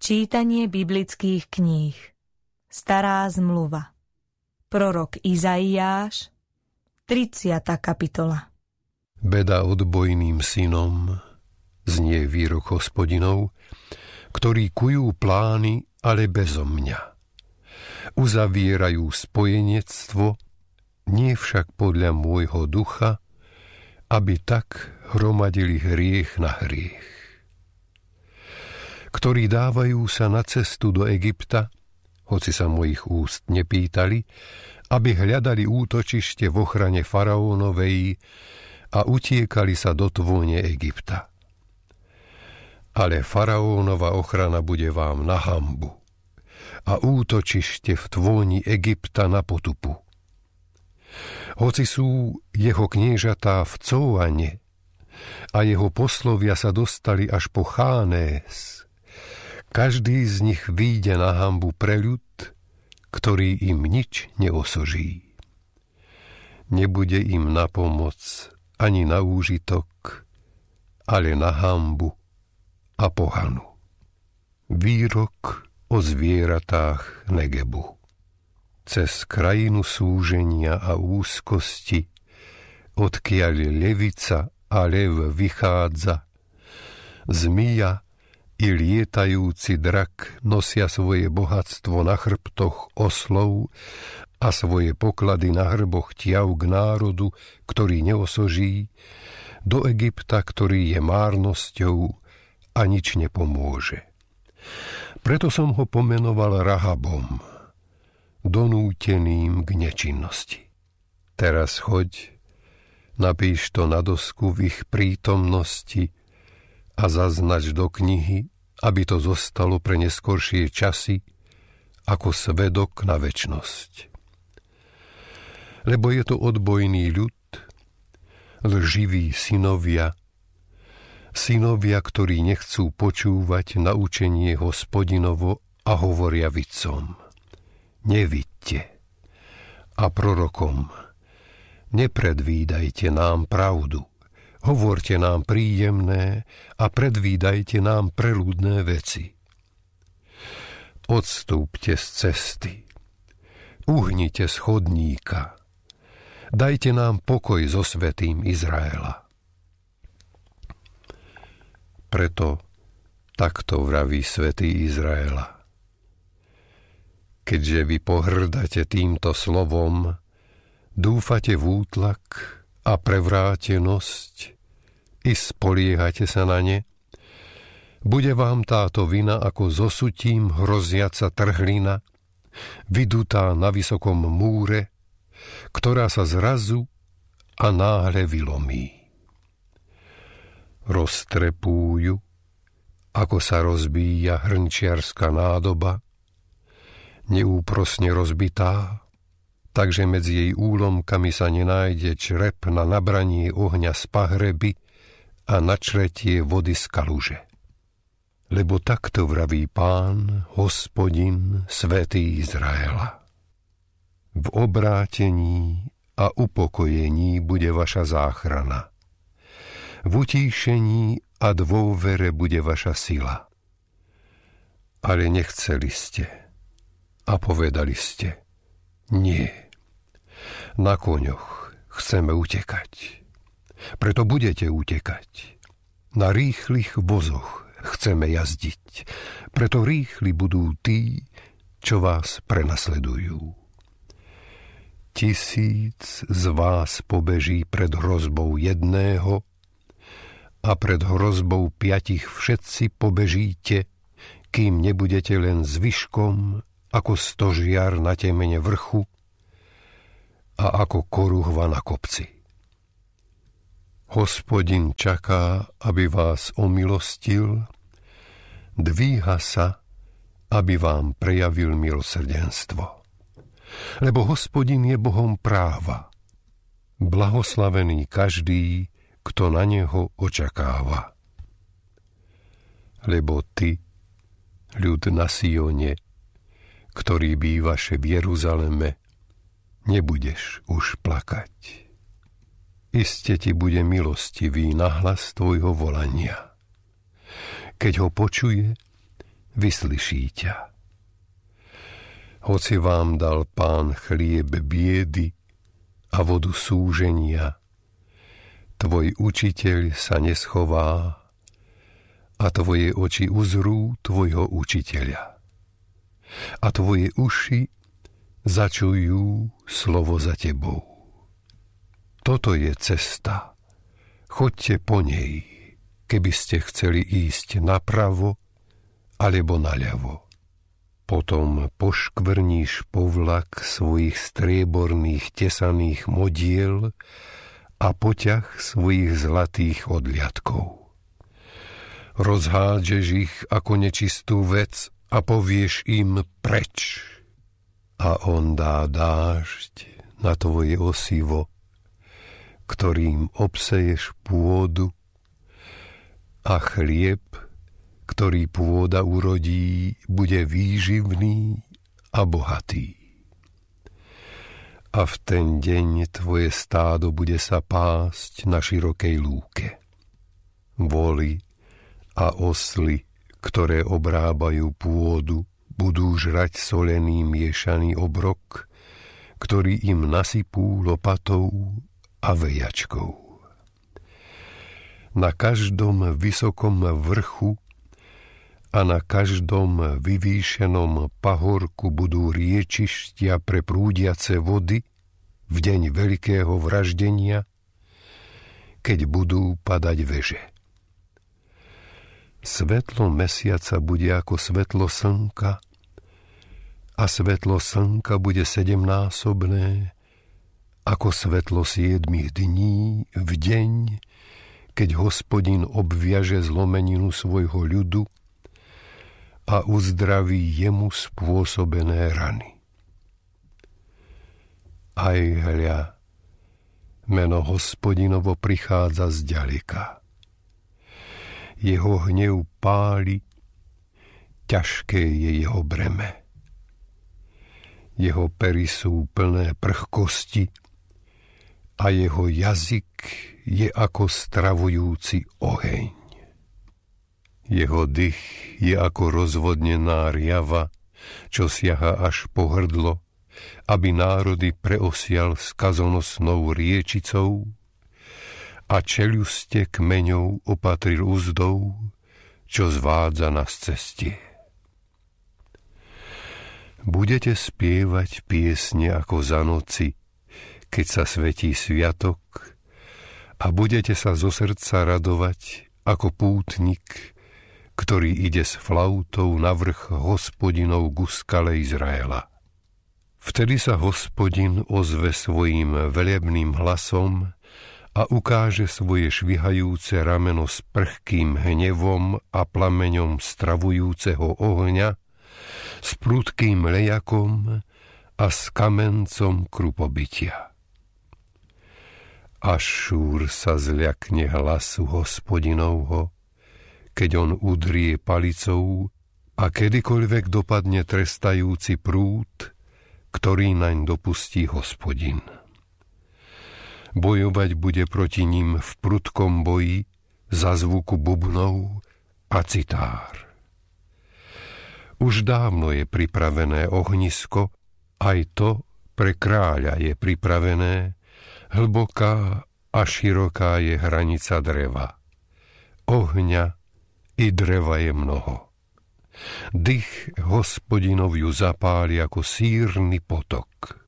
Čítanie biblických kníh. Stará zmluva. Prorok Izaiáš, 30. kapitola. Beda odbojným synom, znie výrok Hospodinov, ktorí kujú plány, ale bezo mňa. Uzavierajú spojenectvo, nie však podľa môjho ducha, aby tak hromadili hriech na hriech. Ktorí dávajú sa na cestu do Egypta, hoci sa mojich úst nepýtali, aby hľadali útočište v ochrane faraónovej a utiekali sa do tvône Egypta. Ale faraónova ochrana bude vám na hanbu a útočište v tvôni Egypta na potupu. Hoci sú jeho kniežatá v Cóane a jeho poslovia sa dostali až po Chánés, každý z nich vyjde na hanbu pre ľud, ktorý im nič neosoží. Nebude im na pomoc ani na úžitok, ale na hanbu a pohanu. Výrok o zvieratách Negebu. Cez krajinu súženia a úzkosti, odkiaľ levica a lev vychádza, zmija i lietajúci drak nosia svoje bohatstvo na chrbtoch oslov a svoje poklady na hrboch tiav k národu, ktorý neosoží, do Egypta, ktorý je márnosťou a nič nepomôže. Preto som ho pomenoval Rahabom, donúteným k nečinnosti. Teraz choď, napíš to na dosku v ich prítomnosti a zaznač do knihy, aby to zostalo pre neskoršie časy ako svedok na večnosť. Lebo je to odbojný ľud, lživí synovia, ktorí nechcú počúvať naučenie Hospodinovo a hovoria vidcom: nevidte, a prorokom: nepredvídajte nám pravdu. Hovorte nám príjemné a predvídajte nám preľudné veci. Odstúpte z cesty, uhnite z chodníka, dajte nám pokoj so svätým Izraela. Preto takto vraví svätý Izraela: keďže vy pohrdáte týmto slovom, dúfate v útlak a prevrátenosť i spoliehate sa na ne, bude vám táto vina ako zosutím hroziaca trhlina, vydutá na vysokom múre, ktorá sa zrazu a náhle vylomí. Roztrepúju, ako sa rozbíja hrnčiarska nádoba, neúprosne rozbitá, takže medzi jej úlomkami sa nenájde črep na nabranie ohňa z pahreby a načretie vody z kaluže. Lebo takto vraví Pán, Hospodin, svätý Izraela: v obrátení a upokojení bude vaša záchrana. V utíšení a dôvere bude vaša sila. Ale nechceli ste a povedali ste: nie. Na koňoch chceme utekať. Preto budete utekať. Na rýchlych vozoch chceme jazdiť. Preto rýchli budú tí, čo vás prenasledujú. 1000 z vás pobeží pred hrozbou jedného a pred hrozbou 5 všetci pobežíte, kým nebudete len zvyškom ako stožiar na temene vrchu a ako koruhva na kopci. Hospodin čaká, aby vás omilostil, dvíha sa, aby vám prejavil milosrdenstvo. Lebo Hospodin je Bohom práva. Blahoslavený každý, kto na neho očakáva. Lebo ty, ľud na Sione, ktorý bývaše v Jeruzaleme, nebudeš už plakať. Iste ti bude milostivý nahlas tvojho volania. Keď ho počuje, vyslyší ťa. Hoci vám dal Pán chlieb biedy a vodu súženia, tvoj učiteľ sa neschová a tvoje oči uzrú tvojho učiteľa. A tvoje uši začujú slovo za tebou. Toto je cesta. Choďte po nej, keby ste chceli ísť napravo alebo naľavo. Potom poškvrníš povlak svojich strieborných tesaných modiel a poťah svojich zlatých odliatkov. Rozhádžeš ich ako nečistú vec a povieš im preč. A on dá dážď na tvoje osivo, ktorým obseješ pôdu, a chlieb, ktorý pôda urodí, bude výživný a bohatý. A v ten deň tvoje stádo bude sa pásť na širokej lúke. Voli a osly, ktoré obrábajú pôdu, budú žrať solený miešaný obrok, ktorý im nasypú lopatou a vejačkou. Na každom vysokom vrchu a na každom vyvýšenom pahorku budú riečištia pre prúdiace vody v deň veľkého vraždenia, keď budú padať veže. Svetlo mesiaca bude ako svetlo slnka a svetlo slnka bude 7-násobné ako svetlo 7 dní v deň, keď Hospodin obviaže zlomeninu svojho ľudu a uzdraví jemu spôsobené rany. Aj hľa, meno Hospodinovo prichádza zďaleka. Jeho hnev páli, ťažké je jeho breme. Jeho pery sú plné prchkosti a jeho jazyk je ako stravujúci oheň. Jeho dych je ako rozvodnená riava, čo siaha až po hrdlo, aby národy preosial skazonosnou riečicou a čeľuste kmeňov opatril úzdou, čo zvádza na cestie. Budete spievať piesne ako za noci, keď sa svetí sviatok, a budete sa zo srdca radovať ako pútnik, ktorý ide s flautou na vrch Hospodinov ku skale Izraela. Vtedy sa Hospodin ozve svojím velebným hlasom a ukáže svoje švihajúce rameno s prchkým hnevom a plameňom stravujúceho ohňa, s prudkým lejakom a s kamencom krupobytia. Ašúr sa zľakne hlasu Hospodinovho, keď on udrie palicou a kedykoľvek dopadne trestajúci prúd, ktorý naň dopustí Hospodin. Bojovať bude proti ním v prudkom boji za zvuku bubnov a citár. Už dávno je pripravené ohnisko, aj to pre kráľa je pripravené, hlboká a široká je hranica dreva. Ohňa i dreva je mnoho. Dych Hospodinov ju zapáli ako sírny potok.